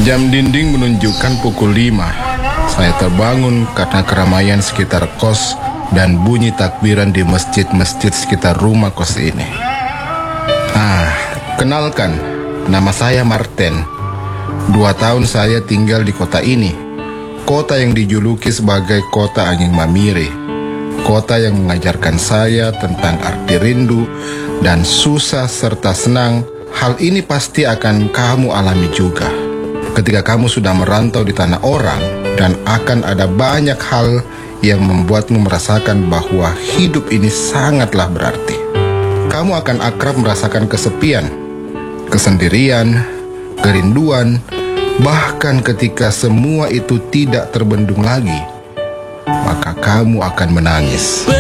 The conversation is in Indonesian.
Jam dinding menunjukkan pukul 5. Saya terbangun karena keramaian sekitar kos dan bunyi takbiran di masjid-masjid sekitar rumah kos ini. Kenalkan, nama saya Martin. 2 tahun saya tinggal di kota ini. Kota yang dijuluki sebagai kota angin mamiri. Kota yang mengajarkan saya tentang arti rindu dan susah serta senang. Hal ini pasti akan kamu alami juga ketika kamu sudah merantau di tanah orang, dan akan ada banyak hal yang membuatmu merasakan bahwa hidup ini sangatlah berarti. Kamu akan akrab merasakan kesepian, kesendirian, kerinduan, bahkan ketika semua itu tidak terbendung lagi, maka kamu akan menangis.